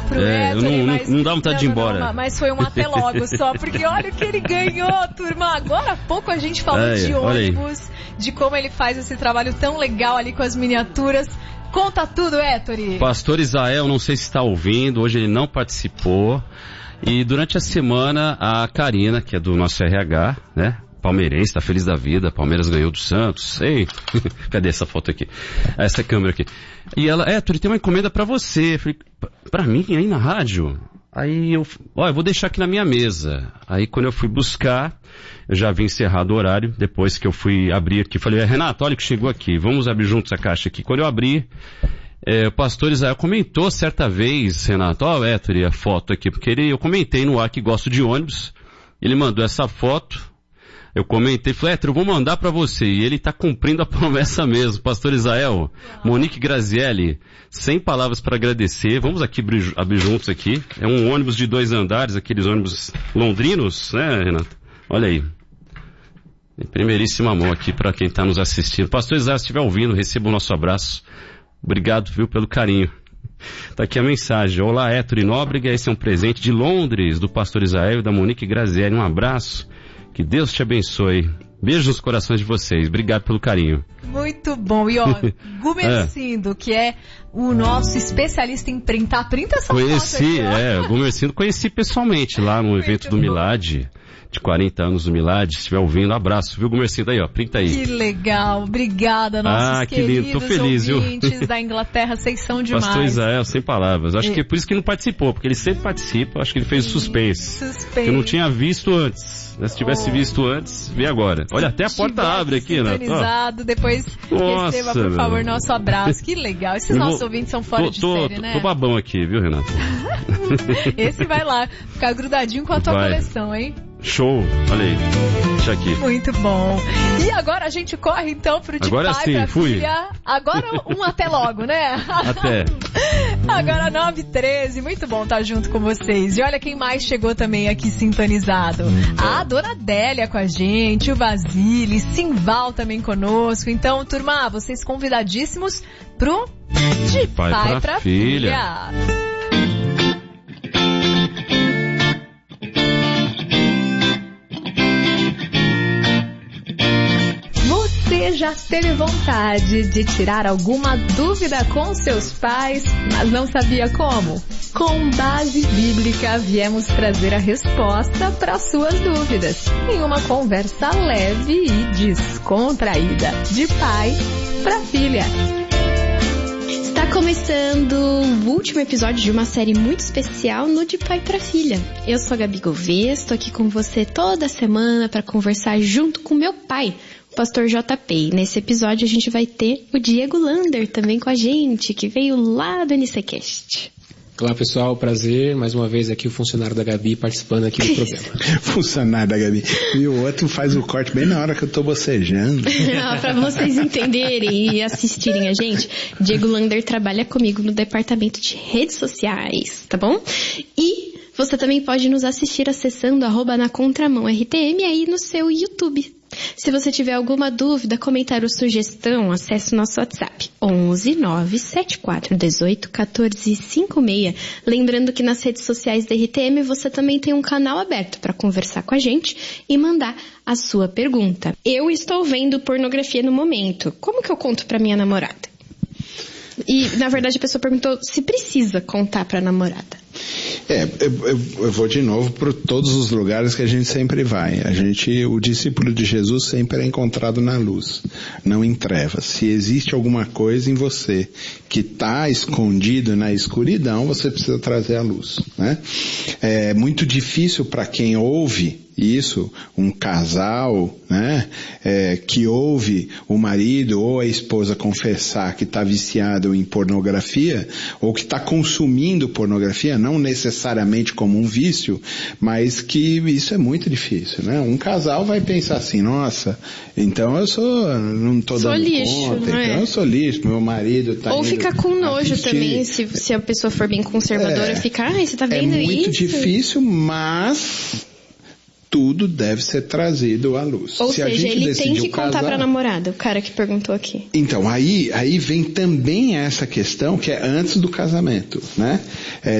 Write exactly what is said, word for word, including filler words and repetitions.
pro É, Ettore, não, mas... não, não dá vontade não, de ir não, embora. não, mas foi um até logo só, porque olha o que ele ganhou, turma. Agora há pouco a gente falou é, de olha ônibus, aí. de como ele faz esse trabalho tão legal ali com as miniaturas. Conta tudo, Ettore. Pastor Israel, não sei se está ouvindo, hoje ele não participou. E durante a semana, a Karina, que é do nosso R H, né? Palmeirense, tá feliz da vida, Palmeiras ganhou do Santos. Ei, cadê essa foto aqui? Essa câmera aqui. E ela, Ettore, tem uma encomenda pra você. Eu falei, pra mim, aí na rádio? Aí eu, ó, eu vou deixar aqui na minha mesa. Aí quando eu fui buscar, eu já havia encerrado o horário, depois que eu fui abrir aqui, falei, Renato, olha que chegou aqui, vamos abrir juntos a caixa aqui. Quando eu abri, é, o pastor Israel comentou certa vez, Renato, ó, Ettore, a foto aqui, porque ele, eu comentei no ar que gosto de ônibus, ele mandou essa foto, eu comentei, falei, Ettore, eu vou mandar pra você, e ele tá cumprindo a promessa mesmo, pastor Israel, Monique Grazielli, sem palavras para agradecer, vamos aqui abrir, abrir juntos aqui, é um ônibus de dois andares, aqueles ônibus londrinos, né, Renato? Olha aí. Em primeiríssima mão aqui para quem está nos assistindo. Pastor Israel, se estiver ouvindo, receba o nosso abraço. Obrigado, viu, pelo carinho. Tá aqui a mensagem. Olá, Ettore Nóbrega, esse é um presente de Londres, do pastor Israel e da Monique Grazielli. Um abraço. Que Deus te abençoe. Beijo nos corações de vocês. Obrigado pelo carinho. Muito bom. E ó, Gumercindo, é. que é o nosso especialista em printar. Printa essa Conheci, foto aqui, é. O Gumercindo conheci pessoalmente lá no evento Muito do bom. Milad. De quarenta anos do Milad, se estiver ouvindo, abraço, viu, Gumercindo? Aí, ó, printa aí. Que legal, obrigada, nossos ah, que lindo. Tô feliz, ouvintes viu? da Inglaterra, vocês são demais. Pastor Israel, sem palavras. Acho e... que é por isso que ele não participou, porque ele sempre participa, acho que ele fez o suspense. Suspense. Que eu não tinha visto antes. Se tivesse oh. visto antes, vê agora. Olha, até a porta abre aqui, né? Ó. Depois Nossa, receba, por favor, nosso abraço. Que legal. Esses eu nossos vou... ouvintes são fora tô, de tô, série, tô, né? Tô babão aqui, viu, Renato? Esse vai lá, ficar grudadinho com a tua vai. coleção, hein? Show, olha aí, deixa aqui. Muito bom. E agora a gente corre então pro de agora pai sim, pra fui. filha. Agora um até logo, né? Até. Agora nove e treze, muito bom estar junto com vocês. E olha quem mais chegou também aqui sintonizado. A dona Adélia com a gente, o Basile, Simval também conosco. Então, turma, vocês convidadíssimos pro de pai, pai pra, pra filha. filha. Você já teve vontade de tirar alguma dúvida com seus pais, mas não sabia como? Com Base Bíblica, viemos trazer a resposta para suas dúvidas, em uma conversa leve e descontraída, de pai para filha. Está começando o último episódio de uma série muito especial no De Pai para Filha. Eu sou a Gabi Gouveia, estou aqui com você toda semana para conversar junto com meu pai, o pastor J P. E nesse episódio a gente vai ter o Diego Lander também com a gente, que veio lá do N C Cast. Olá pessoal, prazer, mais uma vez aqui o funcionário da Gabi participando aqui do programa. Funcionário da Gabi. E o outro faz o corte bem na hora que eu tô bocejando. Para vocês entenderem e assistirem a gente, Diego Lander trabalha comigo no departamento de redes sociais, tá bom? E você também pode nos assistir acessando arroba na contramão R T M aí no seu YouTube. Se você tiver alguma dúvida, comentário ou sugestão, acesse o nosso WhatsApp onze nove sete quatro um oito um quatro cinco seis. Lembrando que nas redes sociais da R T M você também tem um canal aberto para conversar com a gente e mandar a sua pergunta. Eu estou vendo pornografia no momento. Como que eu conto para minha namorada? E, na verdade, a pessoa perguntou se precisa contar para a namorada. É, eu, eu, eu vou de novo para todos os lugares que a gente sempre vai. A gente, o discípulo de Jesus sempre é encontrado na luz, não em trevas. Se existe alguma coisa em você que está escondido na escuridão, você precisa trazer a luz, né? É muito difícil para quem ouve isso, um casal, né, é, que ouve o marido ou a esposa confessar que está viciado em pornografia, ou que está consumindo pornografia, não necessariamente como um vício, mas que isso é muito difícil, né? Um casal vai pensar assim, nossa, então eu sou, não estou dando lixo, conta, não é? Então eu sou lixo, meu marido está Ou indo fica com nojo assistir. Também, se, se a pessoa for bem conservadora, é, fica, ai, você tá vendo isso? É muito isso? difícil, mas tudo deve ser trazido à luz. Ou Se seja, a gente ele tem que contar casar... para a namorada, o cara que perguntou aqui. Então, aí, aí vem também essa questão que é antes do casamento, né? É,